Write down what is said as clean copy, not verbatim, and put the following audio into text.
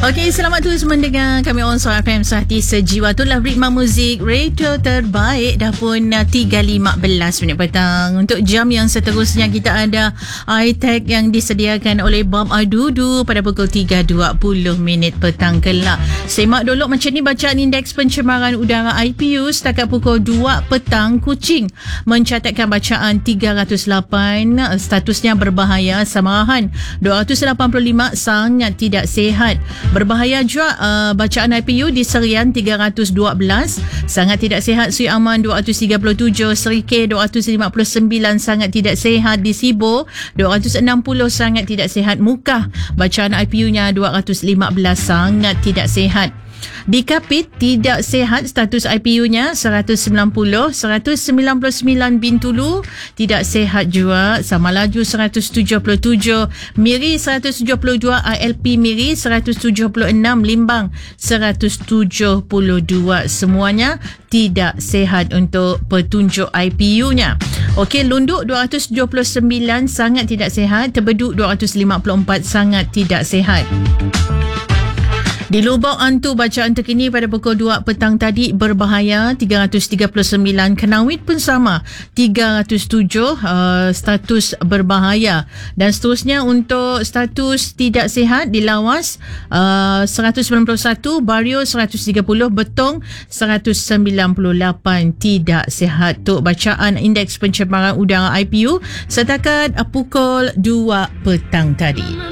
Okey, selamat terus mendengar kami on Suara FM Sahti Sejiwa. Itulah ritma muzik radio terbaik. Dah pun 3.15 petang. Untuk jam yang seterusnya kita ada iTech yang disediakan oleh Bob Adudu pada pukul 3.20 petang kelak. Semak dulu macam ni bacaan indeks pencemaran udara IPU setakat pukul 2 petang. Kuching mencatatkan bacaan 308, statusnya berbahaya. Samarahan 285, sangat tidak sihat. Berbahaya juga bacaan IPU di Serian 312, sangat tidak sihat. Sui Aman 237, Serikeh 259, sangat tidak sihat. Di Sibo 260, sangat tidak sihat. Mukah bacaan IPU-nya 215, sangat tidak sihat. Di Kapit tidak sihat, status IPU-nya 190, 199 Bintulu tidak sihat juga. Sama Laju 177, Miri 172, ILP Miri 176, Limbang 172, semuanya tidak sihat untuk petunjuk IPU-nya. Okey, Lunduk 279, sangat tidak sihat. Tebeduk 254, sangat tidak sihat. Di Lubuk Antu bacaan terkini pada pukul 2 petang tadi berbahaya 339. Kenawit pun sama 307, status berbahaya. Dan seterusnya untuk status tidak sihat di Lawas 191, Bario 130, Betong 198 tidak sihat. Untuk bacaan indeks pencemaran udara IPU setakat pukul 2 petang tadi.